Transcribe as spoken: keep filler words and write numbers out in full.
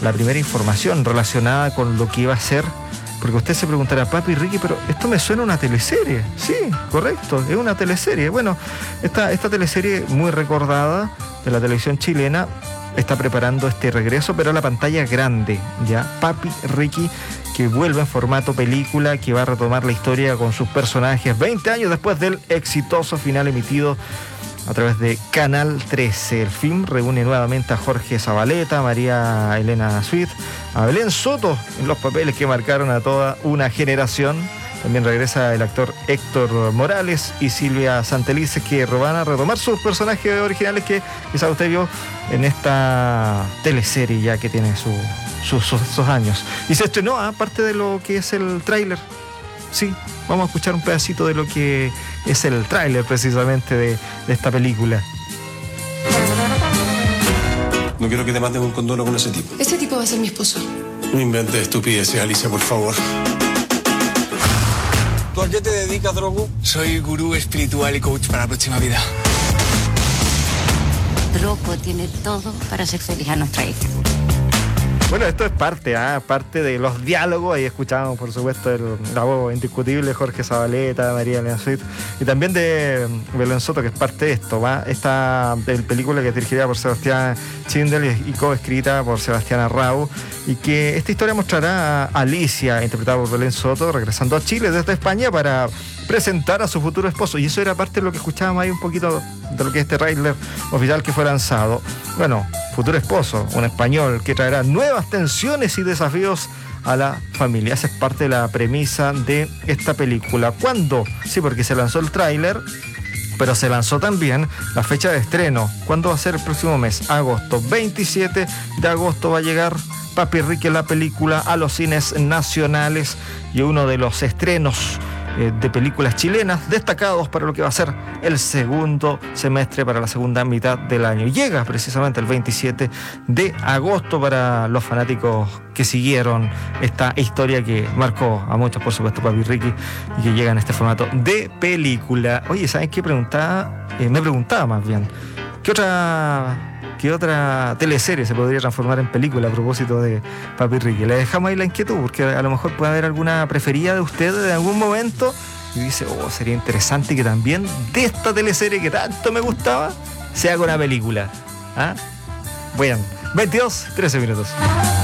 la primera información relacionada con lo que iba a ser. Porque usted se preguntará, Papi Ricky, pero esto me suena a una teleserie. Sí, correcto, es una teleserie. Bueno, esta, esta teleserie muy recordada de la televisión chilena está preparando este regreso, pero a la pantalla grande, ¿ya? Papi Ricky, que vuelve en formato película, que va a retomar la historia con sus personajes veinte años después del exitoso final emitido a través de Canal trece. El film reúne nuevamente a Jorge Zabaleta, a María Elena Sweet, a Belén Soto en los papeles que marcaron a toda una generación. También regresa el actor Héctor Morales y Silvia Santelices, que van a retomar sus personajes originales que quizás usted vio en esta teleserie ya que tiene su, su, sus, sus años. Y se estrenó, aparte de lo que es el tráiler. Sí, vamos a escuchar un pedacito de lo que es el tráiler precisamente de, de esta película. No quiero que te mandes un condoro con ese tipo. Ese tipo va a ser mi esposo. No inventes estupideces, Alicia, por favor. ¿Tú a qué te dedicas, Drogo? Soy gurú espiritual y coach para la próxima vida. Drogo tiene todo para ser feliz a nuestra hija. Bueno, esto es parte, ¿eh? parte de los diálogos. Ahí escuchamos, por supuesto, el, la voz indiscutible de Jorge Zabaleta, María Elena Sweet, y también de Belén Soto, que es parte de esto. ¿va? Esta película que es dirigida por Sebastián Schindler y coescrita por Sebastián Arrau, y que esta historia mostrará a Alicia, interpretada por Belén Soto, regresando a Chile desde España para presentar a su futuro esposo. Y eso era parte de lo que escuchábamos ahí un poquito de lo que es este tráiler oficial que fue lanzado. Bueno, futuro esposo, un español que traerá nuevas tensiones y desafíos a la familia. Esa es parte de la premisa de esta película. ¿Cuándo? Sí, porque se lanzó el tráiler, pero se lanzó también la fecha de estreno. ¿Cuándo va a ser el próximo mes? Agosto. veintisiete de agosto va a llegar Papi Ricky, la película, a los cines nacionales, y uno de los estrenos eh, de películas chilenas destacados para lo que va a ser el segundo semestre, para la segunda mitad del año. Llega precisamente el veintisiete de agosto para los fanáticos que siguieron esta historia que marcó a muchos, por supuesto, Papi Ricky, y que llega en este formato de película. Oye, ¿sabes qué preguntaba? Eh, me preguntaba más bien, ¿qué otra... ¿Qué otra teleserie se podría transformar en película a propósito de Papi Ricky? Le dejamos ahí la inquietud, porque a lo mejor puede haber alguna preferida de ustedes en algún momento y dice, oh, sería interesante que también de esta teleserie que tanto me gustaba se haga una película. ¿Ah? Bueno, veintidós, trece minutos.